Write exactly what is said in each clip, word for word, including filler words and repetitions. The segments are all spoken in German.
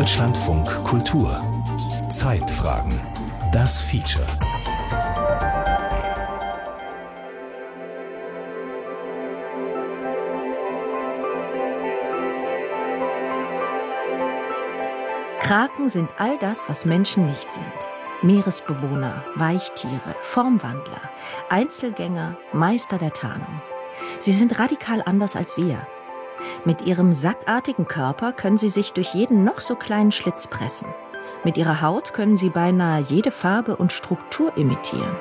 Deutschlandfunk Kultur. Zeitfragen. Das Feature. Kraken sind all das, was Menschen nicht sind. Meeresbewohner, Weichtiere, Formwandler, Einzelgänger, Meister der Tarnung. Sie sind radikal anders als wir. Mit ihrem sackartigen Körper können sie sich durch jeden noch so kleinen Schlitz pressen. Mit ihrer Haut können sie beinahe jede Farbe und Struktur imitieren.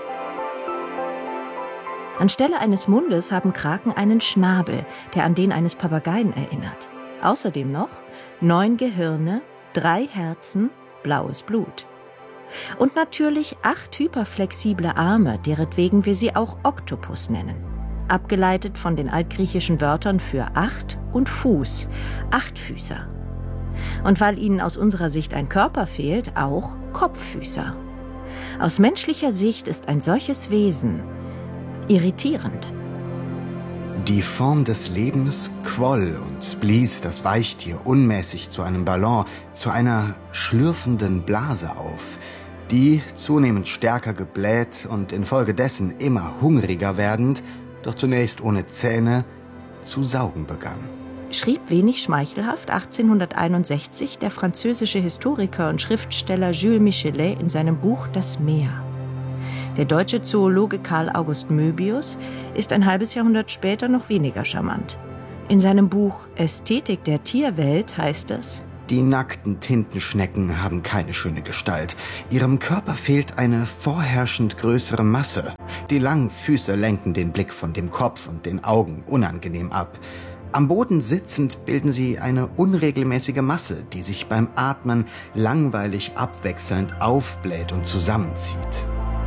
Anstelle eines Mundes haben Kraken einen Schnabel, der an den eines Papageien erinnert. Außerdem noch neun Gehirne, drei Herzen, blaues Blut. Und natürlich acht hyperflexible Arme, deretwegen wir sie auch Oktopus nennen. Abgeleitet von den altgriechischen Wörtern für acht und Fuß, Achtfüßer. Und weil ihnen aus unserer Sicht ein Körper fehlt, auch Kopffüßer. Aus menschlicher Sicht ist ein solches Wesen irritierend. Die Form des Lebens quoll und blies das Weichtier unmäßig zu einem Ballon, zu einer schlürfenden Blase auf, die, zunehmend stärker gebläht und infolgedessen immer hungriger werdend, doch zunächst ohne Zähne, zu saugen begann. Schrieb wenig schmeichelhaft achtzehnhunderteinundsechzig der französische Historiker und Schriftsteller Jules Michelet in seinem Buch Das Meer. Der deutsche Zoologe Karl August Möbius ist ein halbes Jahrhundert später noch weniger charmant. In seinem Buch Ästhetik der Tierwelt heißt es: Die nackten Tintenschnecken haben keine schöne Gestalt. Ihrem Körper fehlt eine vorherrschend größere Masse. Die langen Füße lenken den Blick von dem Kopf und den Augen unangenehm ab. Am Boden sitzend bilden sie eine unregelmäßige Masse, die sich beim Atmen langweilig abwechselnd aufbläht und zusammenzieht.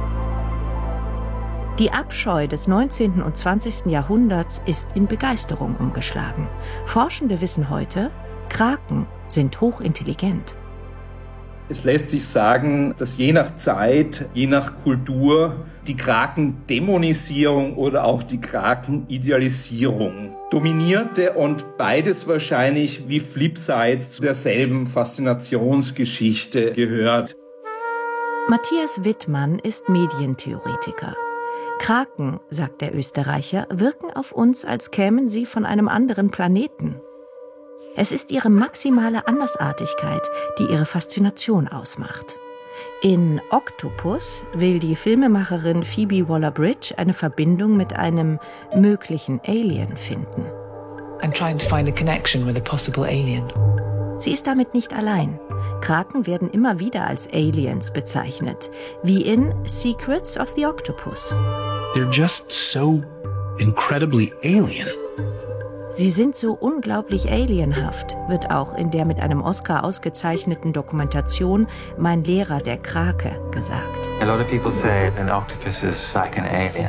Die Abscheu des neunzehnten und zwanzigsten Jahrhunderts ist in Begeisterung umgeschlagen. Forschende wissen heute, Kraken sind hochintelligent. Es lässt sich sagen, dass je nach Zeit, je nach Kultur die Krakendämonisierung oder auch die Krakenidealisierung dominierte und beides wahrscheinlich wie Flipsides zu derselben Faszinationsgeschichte gehört. Matthias Wittmann ist Medientheoretiker. Kraken, sagt der Österreicher, wirken auf uns, als kämen sie von einem anderen Planeten. Es ist ihre maximale Andersartigkeit, die ihre Faszination ausmacht. In Octopus will die Filmemacherin Phoebe Waller-Bridge eine Verbindung mit einem möglichen Alien finden. I'm trying to find a connection with a possible alien. Sie ist damit nicht allein. Kraken werden immer wieder als Aliens bezeichnet, wie in Secrets of the Octopus. They're just so incredibly alien. Sie sind so unglaublich alienhaft, wird auch in der mit einem Oscar ausgezeichneten Dokumentation Mein Lehrer, der Krake, gesagt. A lot of people say an octopus is like an alien.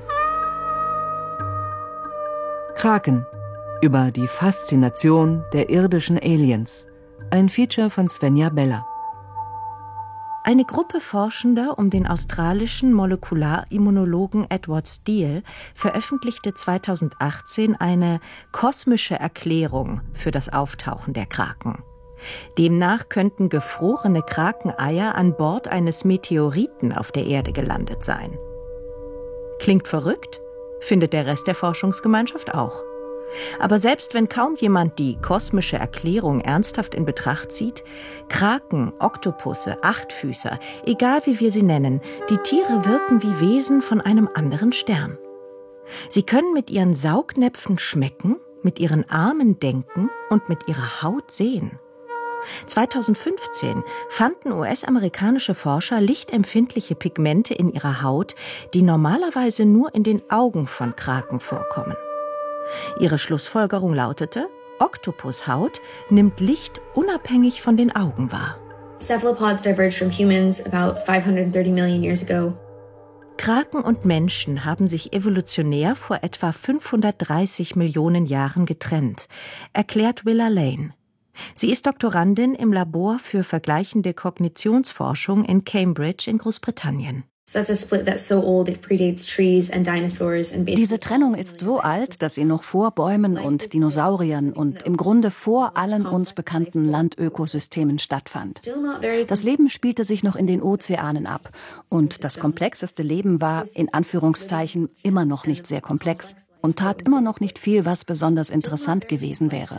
Kraken. Über die Faszination der irdischen Aliens. Ein Feature von Svenja Beller. Eine Gruppe Forschender um den australischen Molekular-Immunologen Edward Steele veröffentlichte zweitausendachtzehn eine kosmische Erklärung für das Auftauchen der Kraken. Demnach könnten gefrorene Krakeneier an Bord eines Meteoriten auf der Erde gelandet sein. Klingt verrückt? Findet der Rest der Forschungsgemeinschaft auch. Aber selbst wenn kaum jemand die kosmische Erklärung ernsthaft in Betracht zieht, Kraken, Oktopusse, Achtfüßer, egal wie wir sie nennen, die Tiere wirken wie Wesen von einem anderen Stern. Sie können mit ihren Saugnäpfen schmecken, mit ihren Armen denken und mit ihrer Haut sehen. zweitausendfünfzehn fanden U S-amerikanische Forscher lichtempfindliche Pigmente in ihrer Haut, die normalerweise nur in den Augen von Kraken vorkommen. Ihre Schlussfolgerung lautete: Oktopushaut nimmt Licht unabhängig von den Augen wahr. Cephalopods diverged from humans about five hundred thirty million years ago. Kraken und Menschen haben sich evolutionär vor etwa fünfhundertdreißig Millionen Jahren getrennt, erklärt Willa Lane. Sie ist Doktorandin im Labor für vergleichende Kognitionsforschung in Cambridge in Großbritannien. Diese Trennung ist so alt, dass sie noch vor Bäumen und Dinosauriern und im Grunde vor allen uns bekannten Landökosystemen stattfand. Das Leben spielte sich noch in den Ozeanen ab und das komplexeste Leben war, in Anführungszeichen, immer noch nicht sehr komplex und tat immer noch nicht viel, was besonders interessant gewesen wäre.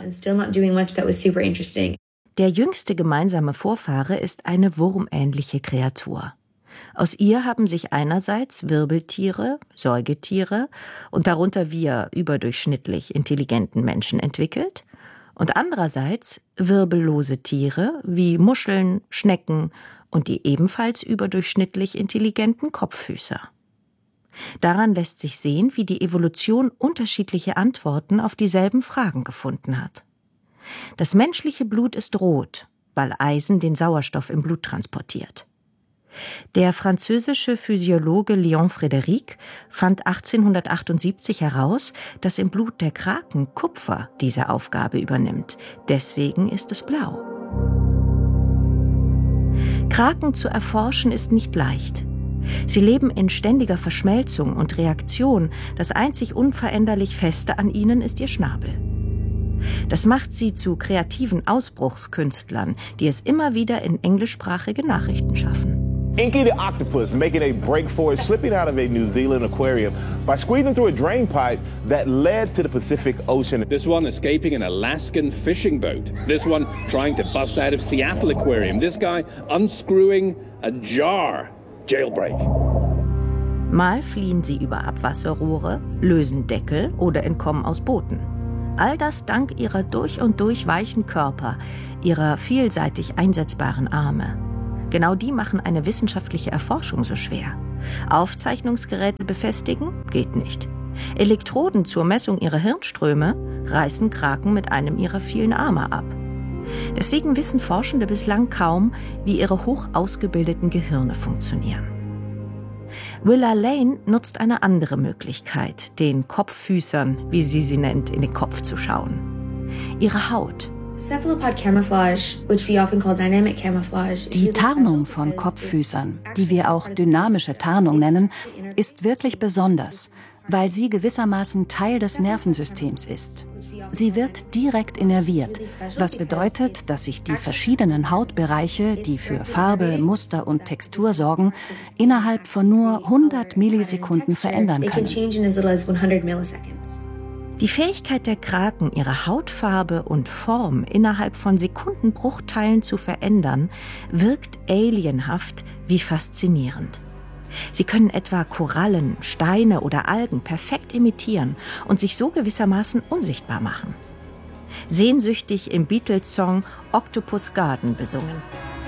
Der jüngste gemeinsame Vorfahre ist eine wurmähnliche Kreatur. Aus ihr haben sich einerseits Wirbeltiere, Säugetiere und darunter wir überdurchschnittlich intelligenten Menschen entwickelt und andererseits wirbellose Tiere wie Muscheln, Schnecken und die ebenfalls überdurchschnittlich intelligenten Kopffüßer. Daran lässt sich sehen, wie die Evolution unterschiedliche Antworten auf dieselben Fragen gefunden hat. Das menschliche Blut ist rot, weil Eisen den Sauerstoff im Blut transportiert. Der französische Physiologe Léon Frédéric fand achtzehnhundertachtundsiebzig heraus, dass im Blut der Kraken Kupfer diese Aufgabe übernimmt. Deswegen ist es blau. Kraken zu erforschen ist nicht leicht. Sie leben in ständiger Verschmelzung und Reaktion. Das einzig unveränderlich Feste an ihnen ist ihr Schnabel. Das macht sie zu kreativen Ausbruchskünstlern, die es immer wieder in englischsprachige Nachrichten schaffen. Inky the octopus making a break for it, slipping out of a New Zealand aquarium by squeezing through a drain pipe that led to the Pacific Ocean. This one escaping an Alaskan fishing boat. This one trying to bust out of Seattle Aquarium. This guy unscrewing a jar. Jailbreak. Mal fliehen sie über Abwasserrohre, lösen Deckel oder entkommen aus Booten. All das dank ihrer durch und durch weichen Körper, ihrer vielseitig einsetzbaren Arme. Genau die machen eine wissenschaftliche Erforschung so schwer. Aufzeichnungsgeräte befestigen? Geht nicht. Elektroden zur Messung ihrer Hirnströme reißen Kraken mit einem ihrer vielen Arme ab. Deswegen wissen Forschende bislang kaum, wie ihre hoch ausgebildeten Gehirne funktionieren. Willa Lane nutzt eine andere Möglichkeit, den Kopffüßern, wie sie sie nennt, in den Kopf zu schauen. Ihre Haut. Die Tarnung von Kopffüßern, die wir auch dynamische Tarnung nennen, ist wirklich besonders, weil sie gewissermaßen Teil des Nervensystems ist. Sie wird direkt innerviert, was bedeutet, dass sich die verschiedenen Hautbereiche, die für Farbe, Muster und Textur sorgen, innerhalb von nur hundert Millisekunden verändern können. Die Fähigkeit der Kraken, ihre Hautfarbe und Form innerhalb von Sekundenbruchteilen zu verändern, wirkt alienhaft wie faszinierend. Sie können etwa Korallen, Steine oder Algen perfekt imitieren und sich so gewissermaßen unsichtbar machen. Sehnsüchtig im Beatles-Song Octopus Garden besungen.